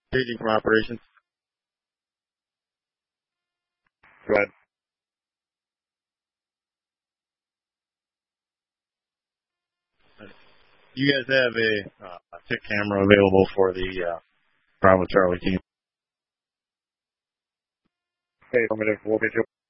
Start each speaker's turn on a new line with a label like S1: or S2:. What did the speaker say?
S1: Staging from operations. Go ahead. You guys have a tick camera available for the Bravo Charlie team. Okay, affirmative. We'll get you.